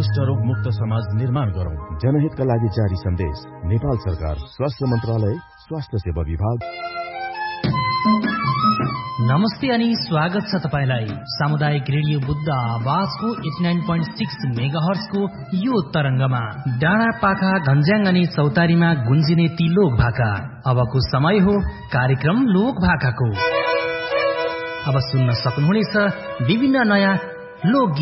कुष्ठ रोग मुक्त समाज निर्माण गरौं। जनहितका लागि जारी सन्देश नेपाल सरकार स्वास्थ्य मन्त्रालय स्वास्थ्य सेवा विभाग। नमस्ते अनि स्वागत छ तपाईलाई सामुदायिक रेडियो बुद्ध आवाजको 89.6 मेगाहर्जको यो तरंगमा। डाँडा पाखा घन्ज्याङ अनि चौतारीमा गुन्जिने ती लोक भाका। अबको समय हो कार्यक्रम लोक भाकाको। अब सुन्न सक्नुहुनेछ विभिन्न नयाँ लोकगीत।